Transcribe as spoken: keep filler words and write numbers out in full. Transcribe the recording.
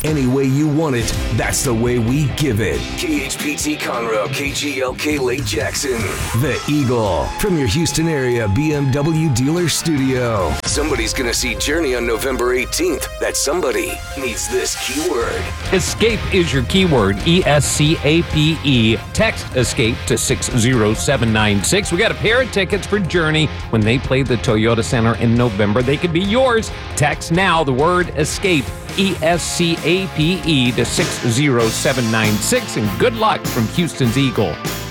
any way you want it, that's the way we give it. K H P T Conroe, K G L K Lake Jackson. The Eagle, from your Houston area B M W dealer studio. Somebody's going to see Journey on November eighteenth. That somebody needs this keyword. Escape is your keyword, E S C A P E. Text ESCAPE to six zero seven nine six. We got a pair of tickets for Journey when they play the Toyota Center in November. They could be yours. Text now the word ESCAPE, E S C A P E, to six zero seven nine six, and good luck from Houston's Eagle.